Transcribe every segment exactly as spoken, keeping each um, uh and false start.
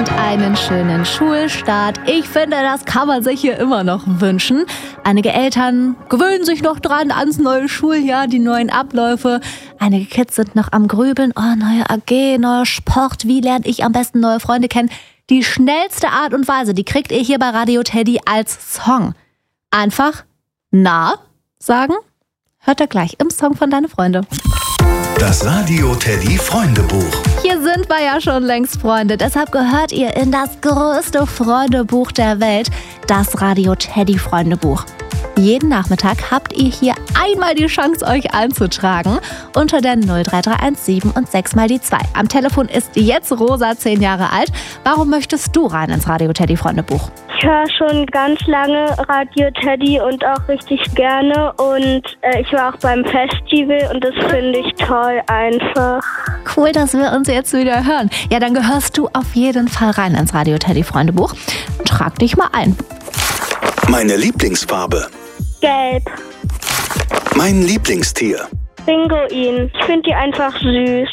und einen schönen Schulstart. Ich finde, das kann man sich hier immer noch wünschen. Einige Eltern gewöhnen sich noch dran ans neue Schuljahr, die neuen Abläufe. Einige Kids sind noch am Grübeln. Oh, neue A G, neuer Sport. Wie lerne ich am besten neue Freunde kennen? Die schnellste Art und Weise, die kriegt ihr hier bei Radio Teddy als Song. Einfach na sagen. Hört ihr gleich im Song von Deine Freunde. Das Radio Teddy Freundebuch. Hier sind wir ja schon längst Freunde. Deshalb gehört ihr in das größte Freundebuch der Welt, das Radio Teddy Freundebuch. Jeden Nachmittag habt ihr hier einmal die Chance, euch einzutragen unter der null drei drei eins sieben und sechs mal die zwei. Am Telefon ist jetzt Rosa, zehn Jahre alt. Warum möchtest du rein ins Radio Teddy Freundebuch? Ich höre schon ganz lange Radio Teddy und auch richtig gerne und äh, ich war auch beim Festival und das finde ich toll einfach. Cool, dass wir uns jetzt wieder hören. Ja, dann gehörst du auf jeden Fall rein ins Radio Teddy Freundebuch und trag dich mal ein. Meine Lieblingsfarbe. Gelb. Mein Lieblingstier. Pinguin. Ich finde die einfach süß.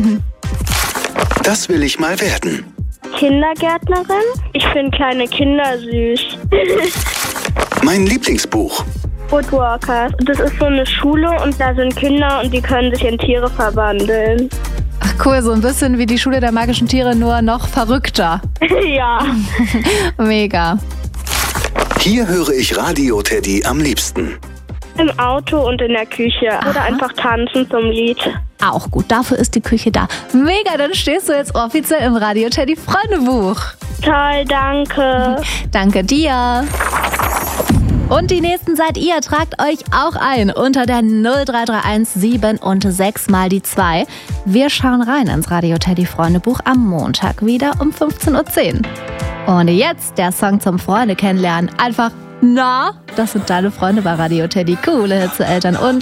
Das will ich mal werden. Kindergärtnerin. Ich finde kleine Kinder süß. Mein Lieblingsbuch. Woodwalkers. Das ist so eine Schule und da sind Kinder und die können sich in Tiere verwandeln. Ach cool, so ein bisschen wie die Schule der magischen Tiere, nur noch verrückter. Ja. Mega. Hier höre ich Radio Teddy am liebsten. Im Auto und in der Küche. Aha. Oder einfach tanzen zum Lied. Auch gut, dafür ist die Küche da. Mega, dann stehst du jetzt offiziell im Radio Teddy Freundebuch. Toll, danke. Danke dir. Und die nächsten seid ihr. Tragt euch auch ein unter der null drei drei eins sieben und sechs mal die zwei. Wir schauen rein ins Radio Teddy Freundebuch am Montag wieder um fünfzehn Uhr zehn. Und jetzt der Song zum Freunde kennenlernen. Einfach na, das sind deine Freunde bei Radio Teddy. Coole Hits für Eltern und